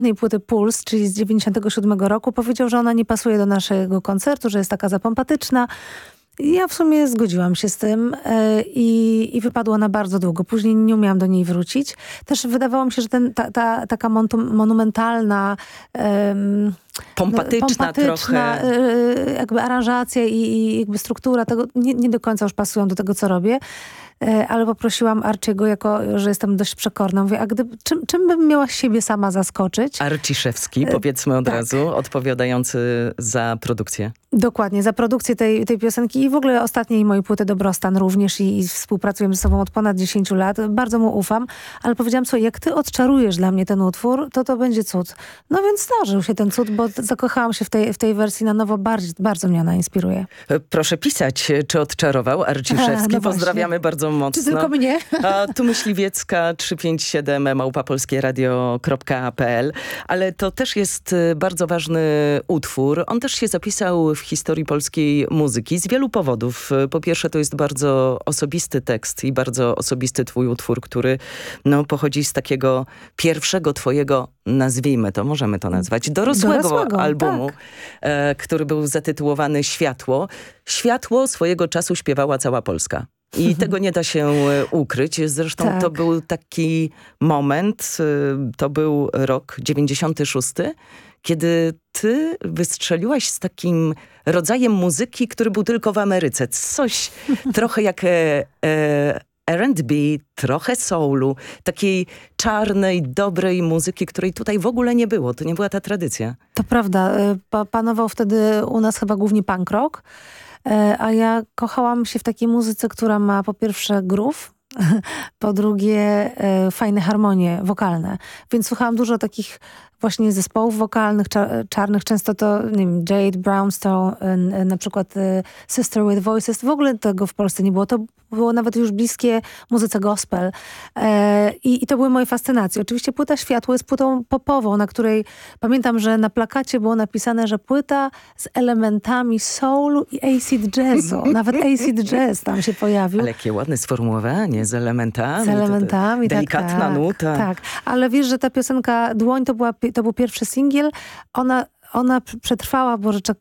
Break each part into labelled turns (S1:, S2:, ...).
S1: poprzedniej płyty Puls, czyli z 97 roku, powiedział, że ona nie pasuje do naszego koncertu, że jest taka zapompatyczna. Ja w sumie zgodziłam się z tym i wypadła na bardzo długo. Później nie umiałam do niej wrócić. Też wydawało mi się, że taka monumentalna,
S2: pompatyczna trochę.
S1: Jakby aranżacja i jakby struktura tego nie do końca już pasują do tego, co robię. Ale poprosiłam Arciego, jako że jestem dość przekorna. Mówię, a czym bym miała siebie sama zaskoczyć?
S2: Arciszewski, powiedzmy od razu, odpowiadający za produkcję.
S1: Dokładnie, za produkcję tej piosenki i w ogóle ostatniej mojej płyty Dobrostan również i współpracujemy ze sobą od ponad 10 lat. Bardzo mu ufam, ale powiedziałam, słuchaj, jak ty odczarujesz dla mnie ten utwór, to będzie cud. No więc zdarzył się ten cud, bo zakochałam się w tej wersji na nowo. Bardzo mnie ona inspiruje.
S2: Proszę pisać, czy odczarował Arciszewski.
S1: No
S2: pozdrawiamy bardzo mocno.
S1: Czy tylko mnie?
S2: A tu Myśliwiecka 357@polskieradio.pl. Ale to też jest bardzo ważny utwór. On też się zapisał w historii polskiej muzyki z wielu powodów. Po pierwsze, to jest bardzo osobisty tekst i bardzo osobisty twój utwór, który pochodzi z takiego pierwszego twojego, nazwijmy to, możemy to nazwać, dorosłego albumu, tak. Który był zatytułowany Światło. Światło swojego czasu śpiewała cała Polska. I tego nie da się ukryć. Zresztą tak. To był taki moment, to był rok 96, kiedy ty wystrzeliłaś z takim rodzajem muzyki, który był tylko w Ameryce. Coś trochę jak R&B, trochę soulu, takiej czarnej, dobrej muzyki, której tutaj w ogóle nie było. To nie była ta tradycja.
S1: To prawda. Panował wtedy u nas chyba głównie punk rock. A ja kochałam się w takiej muzyce, która ma po pierwsze groove, po drugie fajne harmonie wokalne. Więc słuchałam dużo takich właśnie zespołów wokalnych, czarnych. Często to, nie wiem, Jade, Brownstone, na przykład Sister with Voices. W ogóle tego w Polsce nie było. To było nawet już bliskie muzyce gospel. I to były moje fascynacje. Oczywiście płyta Światło jest płytą popową, na której pamiętam, że na plakacie było napisane, że płyta z elementami soulu i acid jazzu. Nawet acid jazz tam się pojawił.
S2: Ale jakie ładne sformułowanie, z elementami.
S1: Z elementami,
S2: delikatna nuta.
S1: Tak, ale wiesz, że ta piosenka Dłoń to był pierwszy singiel. Ona przetrwała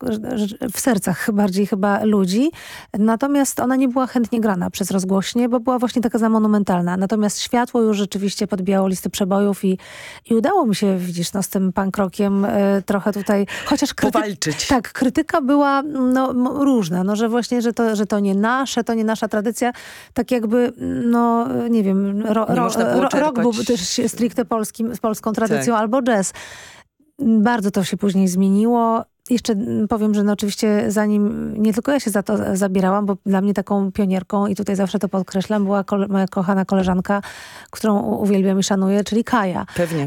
S1: w sercach bardziej chyba ludzi, natomiast ona nie była chętnie grana przez rozgłośnie, bo była właśnie taka za monumentalna. Natomiast Światło już rzeczywiście podbijało listy przebojów i udało mi się, widzisz, z tym punk rockiem trochę tutaj, chociaż
S2: powalczyć. Tak,
S1: krytyka była różna, że właśnie, że to nie nasza tradycja, tak jakby, nie wiem, rock był też stricte polską tradycją, tak. Albo jazz. Bardzo to się później zmieniło. Jeszcze powiem, że oczywiście zanim, nie tylko ja się za to zabierałam, bo dla mnie taką pionierką, i tutaj zawsze to podkreślam, była moja kochana koleżanka, którą uwielbiam i szanuję, czyli Kaja.
S2: Pewnie.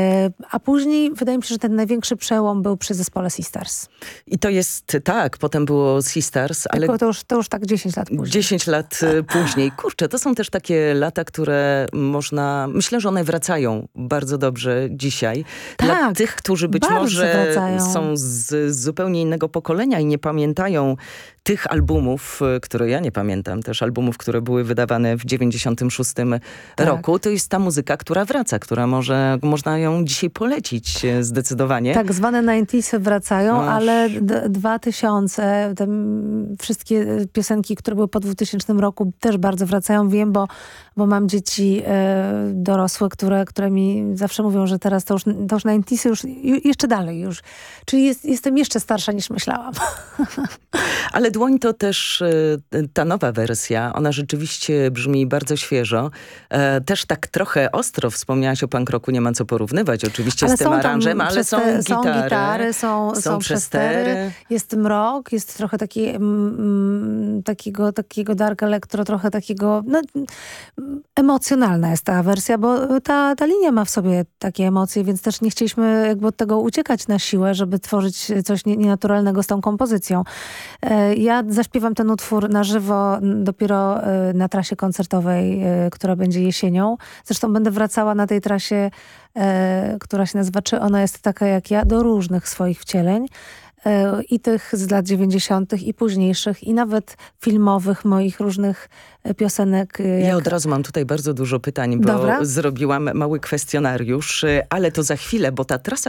S1: A później wydaje mi się, że ten największy przełom był przy zespole Sisters.
S2: I to jest, tak, potem było Sisters, ale...
S1: To już tak 10 lat później.
S2: 10 lat później. Kurczę, to są też takie lata, które myślę, że one wracają bardzo dobrze dzisiaj.
S1: Tak,
S2: dla tych, którzy być może są z zupełnie innego pokolenia i nie pamiętają tych albumów, które ja nie pamiętam, też albumów, które były wydawane w 96 roku, to jest ta muzyka, która wraca, która można ją dzisiaj polecić zdecydowanie.
S1: Tak zwane 90'sy wracają, ale 2000, te wszystkie piosenki, które były po 2000 roku też bardzo wracają. Wiem, bo mam dzieci dorosłe, które mi zawsze mówią, że teraz to już 90'sy już jeszcze dalej już. Czyli jestem jeszcze starsza niż myślałam.
S2: Ale Dłoń to też ta nowa wersja. Ona rzeczywiście brzmi bardzo świeżo. Też tak trochę ostro. Wspomniałaś o punk rocku, nie ma co porównywać oczywiście z tym aranżem, ale są gitary,
S1: są przestery. Jest mrok, jest trochę takiego dark electro, trochę takiego emocjonalna jest ta wersja, bo ta linia ma w sobie takie emocje, więc też nie chcieliśmy jakby od tego uciekać na siłę, żeby tworzyć coś nienaturalnego z tą kompozycją. Ja zaśpiewam ten utwór na żywo dopiero na trasie koncertowej, która będzie jesienią. Zresztą będę wracała na tej trasie, która się nazywa Czy ona jest taka jak ja, do różnych swoich wcieleń. i tych z lat 90. i późniejszych, i nawet filmowych moich różnych piosenek.
S2: Ja od razu mam tutaj bardzo dużo pytań, bo
S1: Dobra.
S2: zrobiłam mały kwestionariusz, ale to za chwilę, bo ta trasa